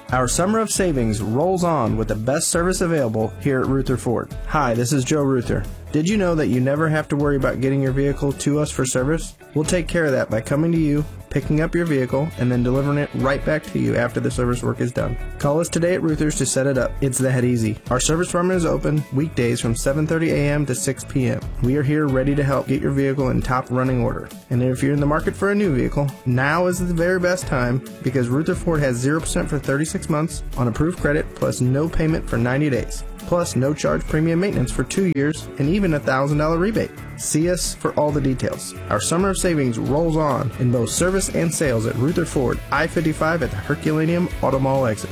Our summer of savings rolls on with the best service available here at Ruther Ford. Hi, this is Joe Ruther. Did you know that you never have to worry about getting your vehicle to us for service? We'll take care of that by coming to you, picking up your vehicle, and then delivering it right back to you after the service work is done. Call us today at Ruther's to set it up. It's that easy. Our service department is open weekdays from 7:30 a.m. to 6 p.m. We are here ready to help get your vehicle in top running order. And if you're in the market for a new vehicle, now is the very best time because Ruther Ford has 0% for 36 months on approved credit plus no payment for 90 days. Plus no charge premium maintenance for 2 years and even a $1,000 rebate. See us for all the details. Our summer of savings rolls on in both service and sales at Ruther Ford, I-55 at the Herculaneum Auto Mall exit.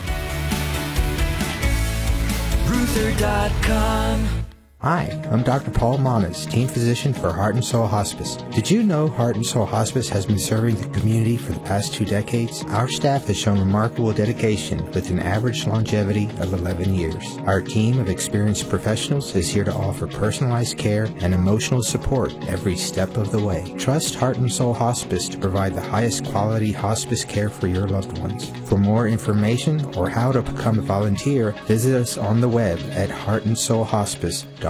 Ruther.com. Hi, I'm Dr. Paul Manas, Team Physician for Heart and Soul Hospice. Did you know Heart and Soul Hospice has been serving the community for the past 2 decades? Our staff has shown remarkable dedication with an average longevity of 11 years. Our team of experienced professionals is here to offer personalized care and emotional support every step of the way. Trust Heart and Soul Hospice to provide the highest quality hospice care for your loved ones. For more information or how to become a volunteer, visit us on the web at heartandsoulhospice.org.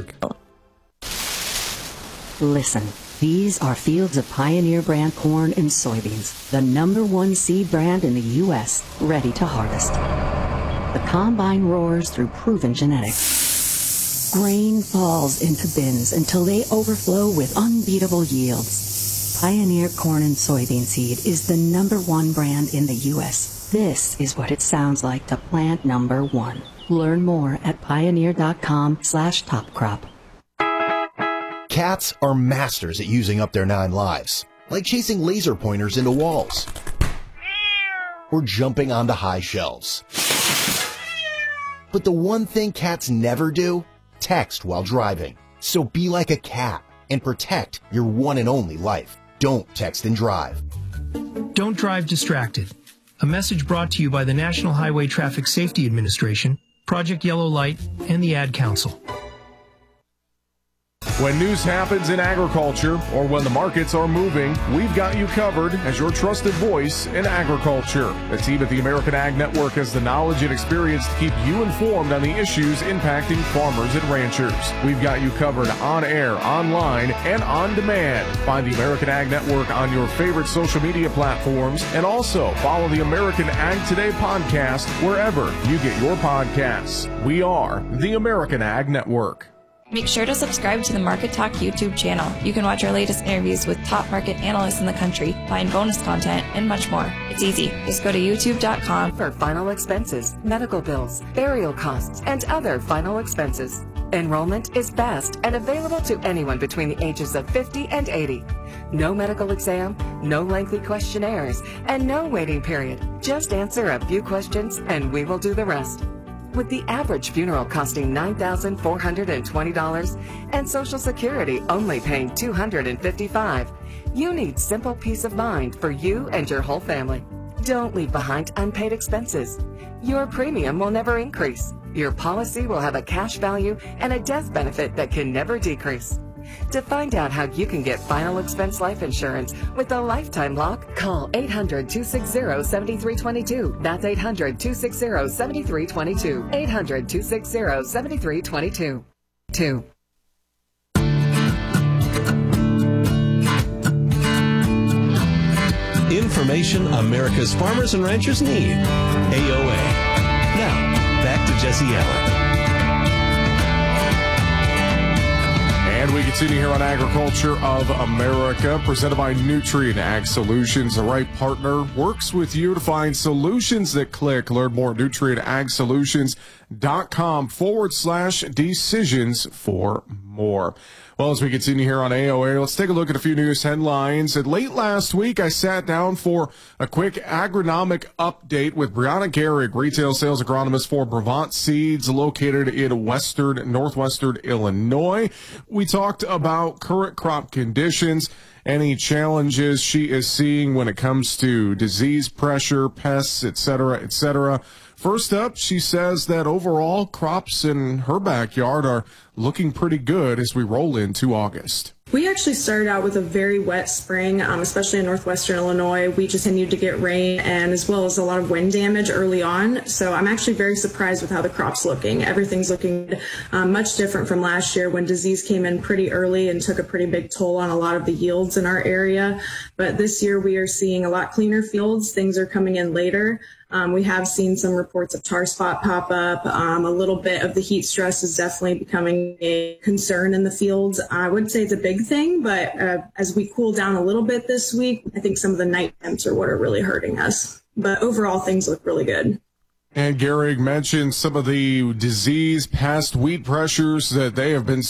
Listen, these are fields of Pioneer brand corn and soybeans, the #1 seed brand in the U.S., ready to harvest. The combine roars through proven genetics. Grain falls into bins until they overflow with unbeatable yields. Pioneer corn and soybean seed is the #1 brand in the U.S. This is what it sounds like to plant #1. Learn more at pioneer.com/topcrop. Cats are masters at using up their 9 lives, like chasing laser pointers into walls or jumping onto high shelves. But the one thing cats never do, text while driving. So be like a cat and protect your one and only life. Don't text and drive. Don't drive distracted. A message brought to you by the National Highway Traffic Safety Administration, Project Yellow Light, and the Ad Council. When news happens in agriculture or when the markets are moving, we've got you covered as your trusted voice in agriculture. The team at the American Ag Network has the knowledge and experience to keep you informed on the issues impacting farmers and ranchers. We've got you covered on air, online, and on demand. Find the American Ag Network on your favorite social media platforms and also follow the American Ag Today podcast wherever you get your podcasts. We are the American Ag Network. Make sure to subscribe to the Market Talk YouTube channel. You can watch our latest interviews with top market analysts in the country, find bonus content, and much more. It's easy. Just go to youtube.com for final expenses, medical bills, burial costs, and other final expenses. Enrollment is fast and available to anyone between the ages of 50 and 80. No medical exam, no lengthy questionnaires, and no waiting period. Just answer a few questions and we will do the rest. With the average funeral costing $9,420 and Social Security only paying $255, you need simple peace of mind for you and your whole family. Don't leave behind unpaid expenses. Your premium will never increase. Your policy will have a cash value and a death benefit that can never decrease. To find out how you can get final expense life insurance with a lifetime lock, call 800-260-7322. That's 800-260-7322. 800-260-7322. 2. Information America's farmers and ranchers need. AOA. Now, back to Jesse Allen. And we continue here on Agriculture of America, presented by Nutrien Ag Solutions. The right partner works with you to find solutions that click. Learn more at nutrienagsolutions.com/decisions for more. Well, as we continue here on AOA, let's take a look at a few news headlines. And late last week, I sat down for a quick agronomic update with Brianna Garrick, retail sales agronomist for Brevant Seeds, located in northwestern Illinois. We talked about current crop conditions, any challenges she is seeing when it comes to disease pressure, pests, etc., etc. First up, she says that overall crops in her backyard are looking pretty good as we roll into August. We actually started out with a very wet spring, especially in northwestern Illinois. We just continued to get rain and as well as a lot of wind damage early on. So I'm actually very surprised with how the crop's looking. Everything's looking much different from last year when disease came in pretty early and took a pretty big toll on a lot of the yields in our area. But this year we are seeing a lot cleaner fields. Things are coming in later. We have seen some reports of tar spot pop up. A little bit of the heat stress is definitely becoming a concern in the fields. I wouldn't say it's a big thing, but as we cool down a little bit this week, I think some of the night temps are what are really hurting us. But overall, things look really good. And Gehrig mentioned some of the disease past wheat pressures that they have been